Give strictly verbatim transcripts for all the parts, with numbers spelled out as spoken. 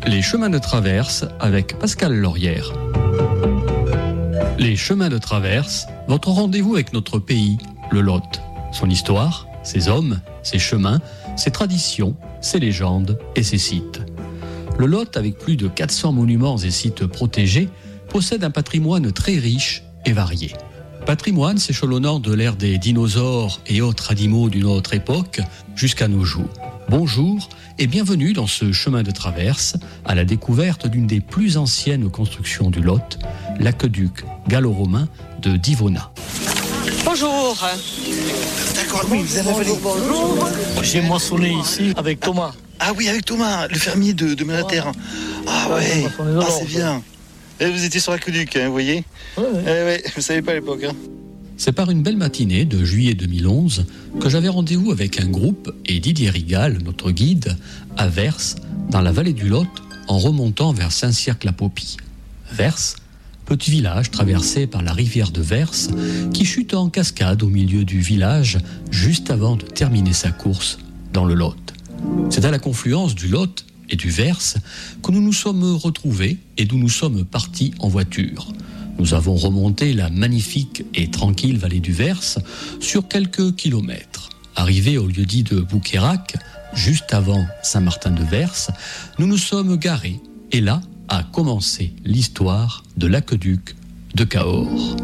Les chemins de traverse avec Pascal Laurière. Les chemins de traverse, votre rendez-vous avec notre pays, le Lot. Son histoire, ses hommes, ses chemins, ses traditions, ses légendes et ses sites. Le Lot, avec plus de quatre cents monuments et sites protégés, possède un patrimoine très riche et varié. Patrimoine s'échelonnant de l'ère des dinosaures et autres animaux d'une autre époque jusqu'à nos jours. Bonjour et bienvenue dans ce chemin de traverse à la découverte d'une des plus anciennes constructions du Lot, l'aqueduc gallo-romain de Divona. Bonjour. D'accord, oui, vous avez avalé. Bonjour. J'ai moissonné ici avec Thomas. Ah oui, avec Thomas, le fermier de, de Malaterre. Ah ouais, ah, c'est bien. Et vous étiez sur l'aqueduc, hein, vous voyez. Ouais, ouais. Eh ouais, vous savez pas à l'époque. Hein. C'est par une belle matinée de juillet deux mille onze que j'avais rendez-vous avec un groupe et Didier Rigal, notre guide, à Vers, dans la vallée du Lot, en remontant vers Saint-Cirque-la-Popie. Vers, petit village traversé par la rivière de Vers, qui chute en cascade au milieu du village juste avant de terminer sa course dans le Lot. C'est à la confluence du Lot et du Vers que nous nous sommes retrouvés et d'où nous sommes partis en voiture. Nous avons remonté la magnifique et tranquille vallée du Vers sur quelques kilomètres. Arrivés au lieu-dit de Bouquérac, juste avant Saint-Martin-de-Vers, nous nous sommes garés et là a commencé l'histoire de l'aqueduc de Cahors.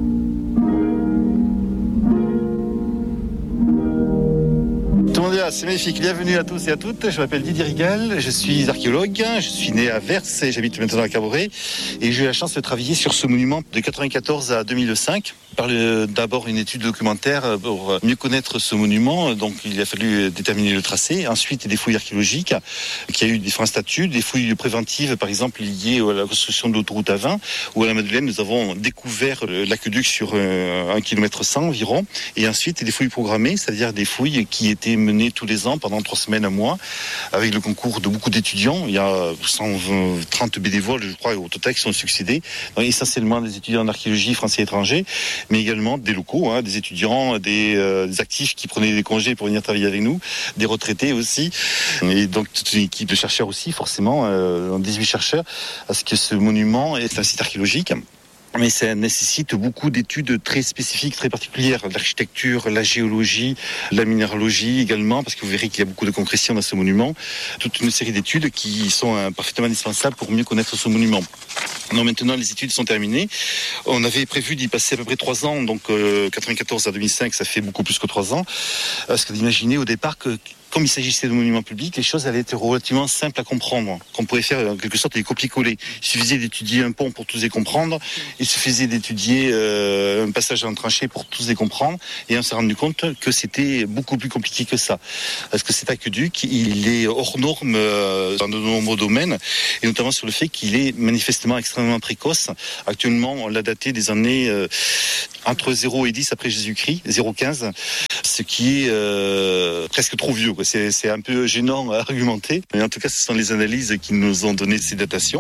C'est magnifique, bienvenue à tous et à toutes. Je m'appelle Didier Rigal, je suis archéologue, je suis né à Vers et j'habite maintenant à Caboret. Et j'ai eu la chance de travailler sur ce monument de quatre-vingt-quatorze à deux mille cinq. Par le, d'abord une étude documentaire pour mieux connaître ce monument. Donc il a fallu déterminer le tracé. Ensuite des fouilles archéologiques, qui a eu différents statuts, des fouilles préventives par exemple liées à la construction de l'autoroute A vingt, où à la Madeleine nous avons découvert l'aqueduc sur un kilomètre cent environ. Et ensuite des fouilles programmées, c'est-à-dire des fouilles qui étaient menées tous les ans pendant trois semaines, un mois, avec le concours de beaucoup d'étudiants. Il y a cent trente bénévoles, je crois, au total qui sont succédés. Donc, essentiellement des étudiants en archéologie français et étrangers, mais également des locaux, hein, des étudiants, des, euh, des actifs qui prenaient des congés pour venir travailler avec nous, des retraités aussi, et donc toute une équipe de chercheurs aussi, forcément, euh, dix-huit chercheurs, parce que ce monument est un site archéologique. Mais ça nécessite beaucoup d'études très spécifiques, très particulières. L'architecture, la géologie, la minéralogie également, parce que vous verrez qu'il y a beaucoup de concrétions dans ce monument. Toute une série d'études qui sont euh, parfaitement indispensables pour mieux connaître ce monument. Non, maintenant, les études sont terminées. On avait prévu d'y passer à peu près trois ans, donc euh, quatre-vingt-quatorze à deux mille cinq, ça fait beaucoup plus que trois ans. Parce que d'imaginer au départ que, comme il s'agissait de monuments publics, les choses allaient être relativement simples à comprendre. Qu'on pouvait faire en quelque sorte des copier-coller. Il suffisait d'étudier un pont pour tous les comprendre. Il suffisait d'étudier euh, un passage en tranchée pour tous les comprendre. Et on s'est rendu compte que c'était beaucoup plus compliqué que ça. Parce que cet aqueduc, il est hors norme euh, dans de nombreux domaines, et notamment sur le fait qu'il est manifestement extrêmement précoce. Actuellement, on l'a daté des années euh, entre zéro et dix après Jésus-Christ, zéro quinze, ce qui est euh, presque trop vieux. Quoi. C'est, c'est un peu gênant à argumenter, mais en tout cas, ce sont les analyses qui nous ont donné ces datations.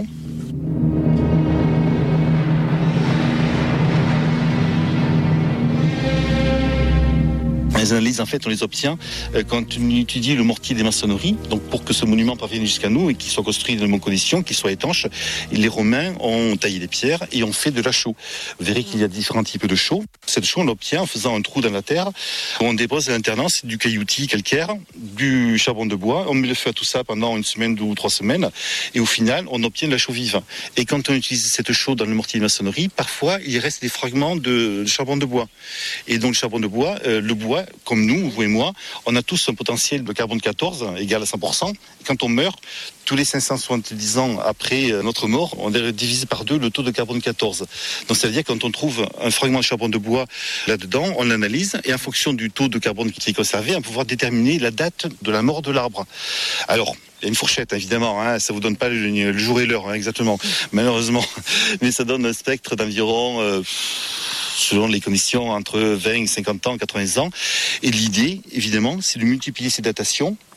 Les analyses, en fait, on les obtient quand on étudie le mortier des maçonneries. Donc, pour que ce monument parvienne jusqu'à nous et qu'il soit construit dans de bonnes conditions, qu'il soit étanche, les Romains ont taillé des pierres et ont fait de la chaux. Vous verrez qu'il y a différents types de chaux. Cette chaux, on l'obtient en faisant un trou dans la terre. On dépose à l'internat du cailloutis calcaire, du charbon de bois. On met le feu à tout ça pendant une semaine, deux ou trois semaines. Et au final, on obtient de la chaux vive. Et quand on utilise cette chaux dans le mortier de maçonnerie, parfois, il reste des fragments de, de charbon de bois. Et donc, le charbon de bois, euh, le bois, comme nous, vous et moi, on a tous un potentiel de carbone quatorze égal à cent pour cent. Et quand on meurt, tous les cinq cent soixante-dix ans après notre mort, on est divisé par deux le taux de carbone quatorze. Donc ça veut dire que quand on trouve un fragment de charbon de bois là-dedans, on l'analyse et en fonction du taux de carbone qui est conservé, on va pouvoir déterminer la date de la mort de l'arbre. Alors, il y a une fourchette, évidemment, hein, ça ne vous donne pas le, le jour et l'heure, hein, exactement, malheureusement, mais ça donne un spectre d'environ... Euh, selon les conditions, entre vingt, cinquante ans, quatre-vingts ans. Et l'idée, évidemment, c'est de multiplier ces datations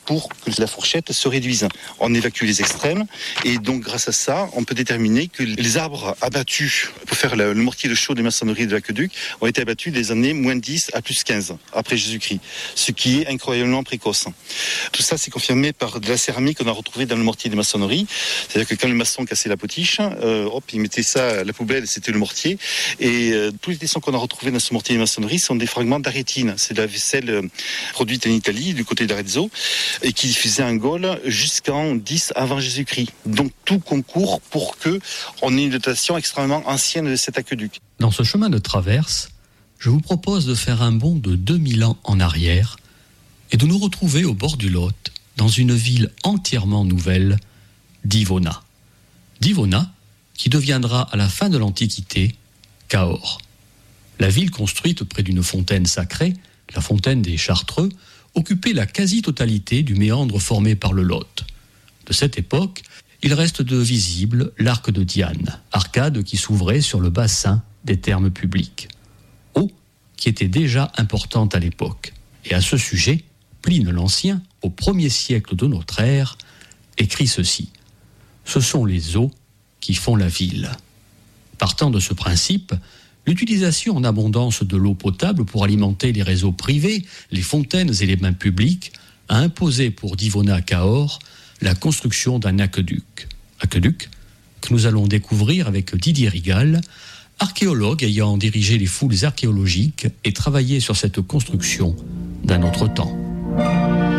pour que la fourchette se réduise. On évacue les extrêmes et donc grâce à ça, on peut déterminer que les arbres abattus pour faire le, le mortier de chaux des maçonneries de l'aqueduc ont été abattus des années moins dix à plus quinze après Jésus-Christ, ce qui est incroyablement précoce. Tout ça, c'est confirmé par de la céramique qu'on a retrouvée dans le mortier des maçonneries. C'est-à-dire que quand le maçon cassait la potiche, euh, hop, il mettait ça à la poubelle, c'était le mortier. Et euh, tous les tessons qu'on a retrouvés dans ce mortier des maçonneries sont des fragments d'arétine. C'est de la vaisselle euh, produite en Italie, du côté d'Arezzo, et qui diffusait en Gaule jusqu'en dix avant Jésus-Christ. Donc tout concourt pour que on ait une datation extrêmement ancienne de cet aqueduc. Dans ce chemin de traverse, je vous propose de faire un bond de deux mille ans en arrière et de nous retrouver au bord du Lot, dans une ville entièrement nouvelle, Divona. Divona, qui deviendra à la fin de l'Antiquité, Cahors. La ville construite près d'une fontaine sacrée, la fontaine des Chartreux, occupait la quasi-totalité du méandre formé par le Lot. De cette époque, il reste de visible l'arc de Diane, arcade qui s'ouvrait sur le bassin des thermes publics. Eau qui était déjà importante à l'époque. Et à ce sujet, Pline l'Ancien, au premier siècle de notre ère, écrit ceci. Ce sont les eaux qui font la ville. Partant de ce principe, l'utilisation en abondance de l'eau potable pour alimenter les réseaux privés, les fontaines et les bains publics a imposé pour Divona Cahors la construction d'un aqueduc. Aqueduc que nous allons découvrir avec Didier Rigal, archéologue ayant dirigé les fouilles archéologiques et travaillé sur cette construction d'un autre temps.